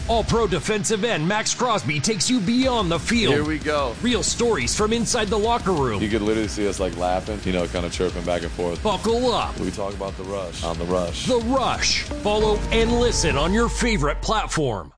All-Pro defensive end Max Crosby takes you beyond the field. Here we go. Real stories from inside the locker room. You could literally see us like laughing, kind of chirping back and forth. Buckle up. We talk about The Rush on The Rush. The Rush. Follow and listen on your favorite platform.